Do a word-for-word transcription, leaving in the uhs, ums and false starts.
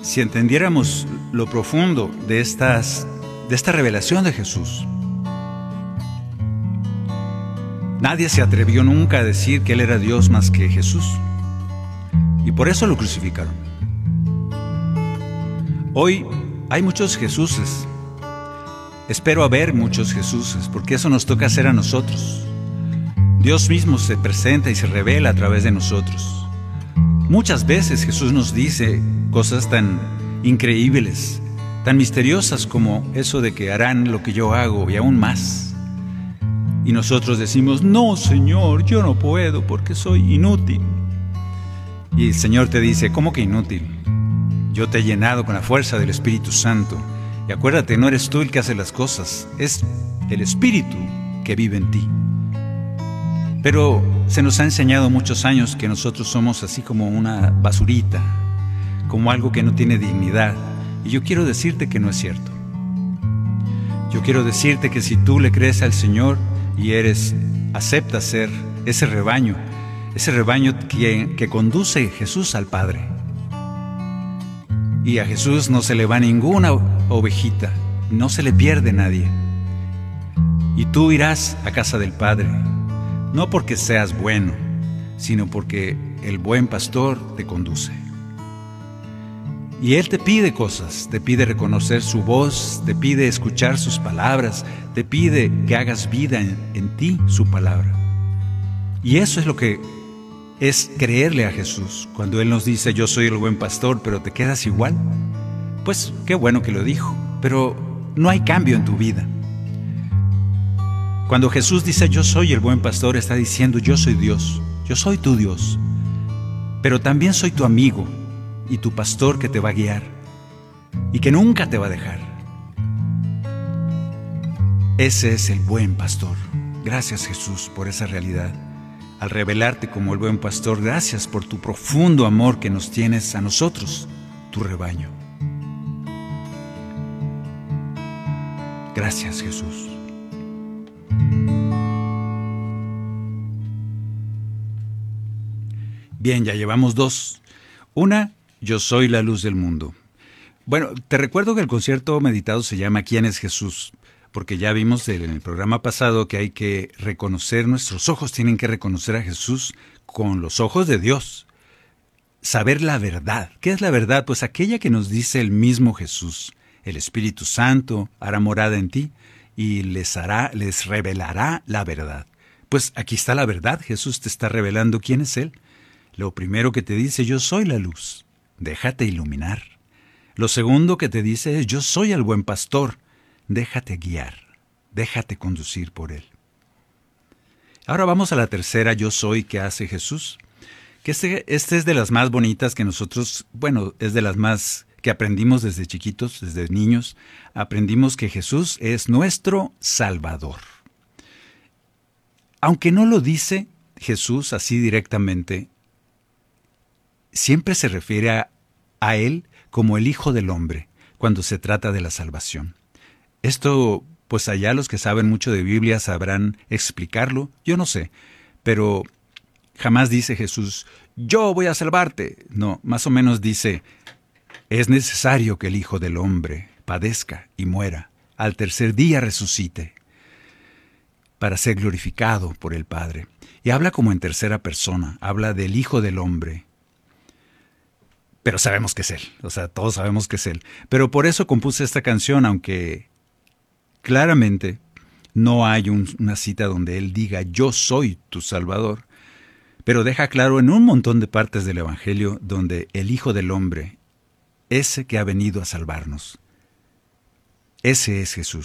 si entendiéramos lo profundo de, estas, de esta revelación de Jesús. Nadie se atrevió nunca a decir que Él era Dios más que Jesús, y por eso lo crucificaron. Hoy hay muchos Jesuses. Espero haber muchos Jesuses, porque eso nos toca hacer a nosotros. Dios mismo se presenta y se revela a través de nosotros. Muchas veces Jesús nos dice cosas tan increíbles, tan misteriosas como eso de que harán lo que yo hago y aún más. Y nosotros decimos, no, Señor, yo no puedo porque soy inútil. Y el Señor te dice, ¿cómo que inútil? Yo te he llenado con la fuerza del Espíritu Santo. Y acuérdate, no eres tú el que hace las cosas, es el Espíritu que vive en ti. Pero se nos ha enseñado muchos años que nosotros somos así como una basurita, como algo que no tiene dignidad. Y yo quiero decirte que no es cierto. Yo quiero decirte que si tú le crees al Señor y eres, aceptas ser ese rebaño, ese rebaño que, que conduce Jesús al Padre. Y a Jesús no se le va ninguna ovejita, no se le pierde nadie. Y tú irás a casa del Padre, no porque seas bueno, sino porque el buen pastor te conduce. Y Él te pide cosas, te pide reconocer su voz, te pide escuchar sus palabras, te pide que hagas vida en, en ti su palabra. Y eso es lo que es creerle a Jesús. Cuando Él nos dice, yo soy el buen pastor, pero te quedas igual, pues qué bueno que lo dijo, pero no hay cambio en tu vida. Cuando Jesús dice, yo soy el buen pastor, está diciendo, yo soy Dios, yo soy tu Dios, pero también soy tu amigo y tu pastor que te va a guiar y que nunca te va a dejar. Ese es el buen pastor. Gracias, Jesús, por esa realidad. Al revelarte como el buen pastor, gracias por tu profundo amor que nos tienes a nosotros, tu rebaño. Gracias, Jesús. Bien, ya llevamos dos. Una, yo soy la luz del mundo. Bueno, te recuerdo que el concierto meditado se llama ¿Quién es Jesús? Porque ya vimos en el programa pasado que hay que reconocer, nuestros ojos tienen que reconocer a Jesús con los ojos de Dios. Saber la verdad. ¿Qué es la verdad? Pues aquella que nos dice el mismo Jesús. El Espíritu Santo hará morada en ti y les hará, les revelará la verdad. Pues aquí está la verdad. Jesús te está revelando quién es Él. Lo primero que te dice, yo soy la luz. Déjate iluminar. Lo segundo que te dice es, yo soy el buen pastor. Déjate guiar, déjate conducir por Él. Ahora vamos a la tercera, yo soy, que hace Jesús. Que este, este es de las más bonitas que nosotros, bueno, es de las más que aprendimos desde chiquitos, desde niños. Aprendimos que Jesús es nuestro Salvador. Aunque no lo dice Jesús así directamente, siempre se refiere a, a Él como el Hijo del Hombre, cuando se trata de la salvación. Esto, pues allá los que saben mucho de Biblia sabrán explicarlo, yo no sé, pero jamás dice Jesús, yo voy a salvarte. No, más o menos dice, es necesario que el Hijo del Hombre padezca y muera, al tercer día resucite, para ser glorificado por el Padre. Y habla como en tercera persona, habla del Hijo del Hombre. Pero sabemos que es Él, o sea, todos sabemos que es Él. Pero por eso compuse esta canción, aunque claramente no hay un, una cita donde Él diga, yo soy tu Salvador, pero deja claro en un montón de partes del Evangelio donde el Hijo del Hombre, ese que ha venido a salvarnos, ese es Jesús.